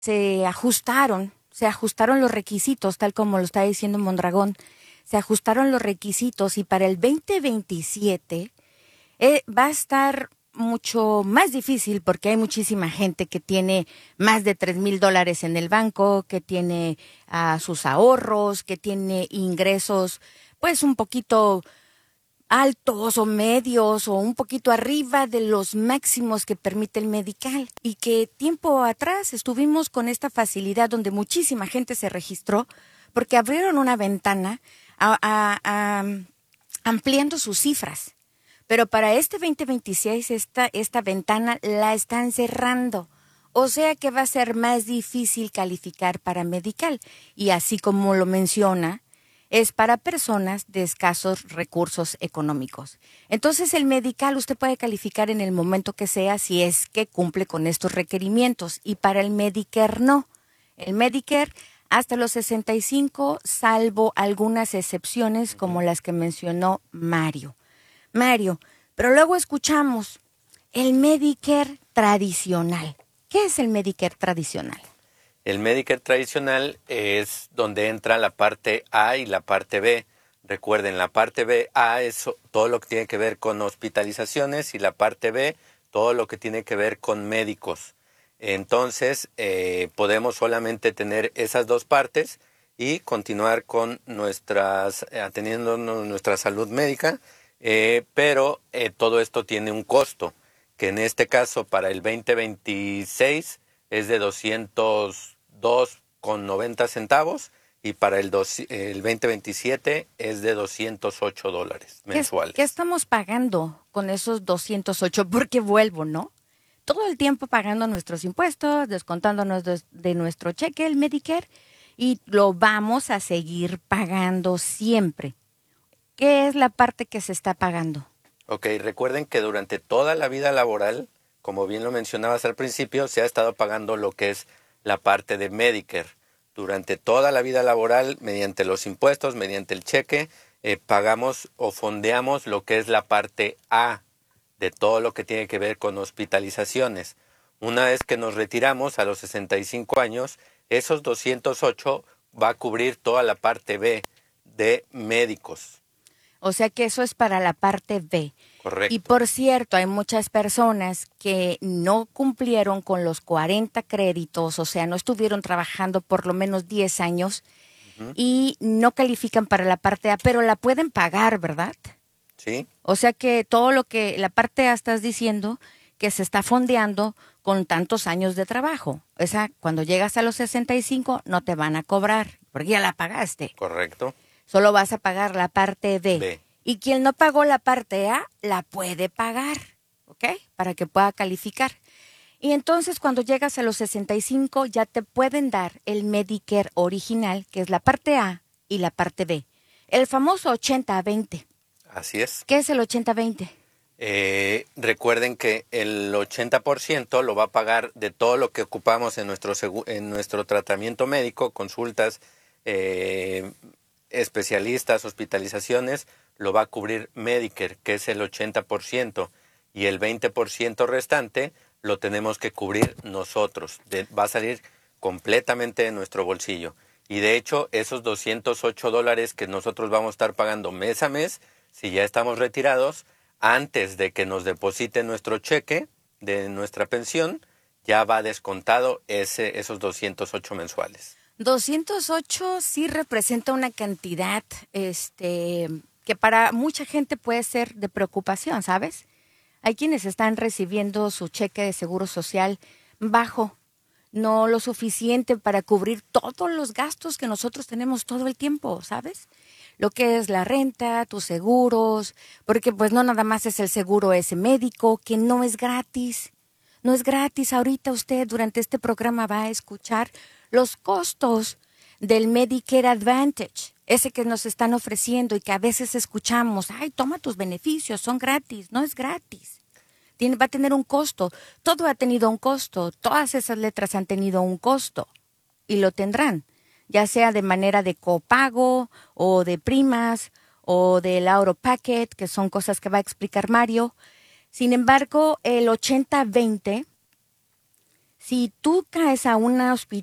se ajustaron los requisitos, tal como lo está diciendo Mondragón, se ajustaron los requisitos y para el 2027 va a estar mucho más difícil porque hay muchísima gente que tiene más de $3,000 en el banco, que tiene sus ahorros, que tiene ingresos pues un poquito altos o medios o un poquito arriba de los máximos que permite el medical y que tiempo atrás estuvimos con esta facilidad donde muchísima gente se registró porque abrieron una ventana ampliando sus cifras. Pero para este 2026 esta ventana la están cerrando. O sea que va a ser más difícil calificar para medical. Y así como lo menciona, es para personas de escasos recursos económicos. Entonces el medical usted puede calificar en el momento que sea si es que cumple con estos requerimientos. Y para el Medicare no. El Medicare hasta los 65, salvo algunas excepciones como las que mencionó Mario. Pero luego escuchamos el Medicare tradicional. ¿Qué es el Medicare tradicional? El Medicare tradicional es donde entra la parte A y la parte B. Recuerden, la parte A es todo lo que tiene que ver con hospitalizaciones y la parte B, todo lo que tiene que ver con médicos. Entonces, podemos solamente tener esas dos partes y continuar con atendiendo nuestra salud médica. Pero todo esto tiene un costo, que en este caso para el 2026 es de $202.90 y para el 2027 es de $208 mensuales. ¿Qué estamos pagando con esos 208? Porque vuelvo, ¿no? Todo el tiempo pagando nuestros impuestos, descontándonos de nuestro cheque, el Medicare, y lo vamos a seguir pagando siempre. ¿Qué es la parte que se está pagando? Ok, recuerden que durante toda la vida laboral, como bien lo mencionabas al principio, se ha estado pagando lo que es la parte de Medicare. Durante toda la vida laboral, mediante los impuestos, mediante el cheque, pagamos o fondeamos lo que es la parte A de todo lo que tiene que ver con hospitalizaciones. Una vez que nos retiramos a los 65 años, esos 208 va a cubrir toda la parte B de médicos. O sea que eso es para la parte B. Correcto. Y por cierto, hay muchas personas que no cumplieron con los 40 créditos, o sea, no estuvieron trabajando por lo menos 10 años y no califican para la parte A, pero la pueden pagar, ¿verdad? Sí. O sea que todo lo que la parte A estás diciendo que se está fondeando con tantos años de trabajo. Esa, cuando llegas a los 65 no te van a cobrar, porque ya la pagaste. Correcto. Solo vas a pagar la parte B. Y quien no pagó la parte A, la puede pagar, ¿ok? Para que pueda calificar. Y entonces cuando llegas a los 65 ya te pueden dar el Medicare original, que es la parte A y la parte B. El famoso 80-20. Así es. ¿Qué es el 80-20? Recuerden que el 80% lo va a pagar de todo lo que ocupamos en nuestro tratamiento médico, consultas, especialistas, hospitalizaciones, lo va a cubrir Medicare, que es el 80%, y el 20% restante lo tenemos que cubrir nosotros. Va a salir completamente de nuestro bolsillo. Y de hecho, esos $208 que nosotros vamos a estar pagando mes a mes, si ya estamos retirados, antes de que nos depositen nuestro cheque de nuestra pensión, ya va descontado esos 208 mensuales. 208 sí representa una cantidad que para mucha gente puede ser de preocupación, ¿sabes? Hay quienes están recibiendo su cheque de seguro social bajo, no lo suficiente para cubrir todos los gastos que nosotros tenemos todo el tiempo, ¿sabes? Lo que es la renta, tus seguros, porque pues no nada más es el seguro ese médico, que no es gratis. No es gratis. Ahorita usted durante este programa va a escuchar los costos del Medicare Advantage, ese que nos están ofreciendo y que a veces escuchamos, ay, toma tus beneficios, son gratis. No es gratis. Va a tener un costo. Todo ha tenido un costo. Todas esas letras han tenido un costo y lo tendrán, ya sea de manera de copago o de primas o del auto packet, que son cosas que va a explicar Mario. Sin embargo, el 80-20 Si tú caes a un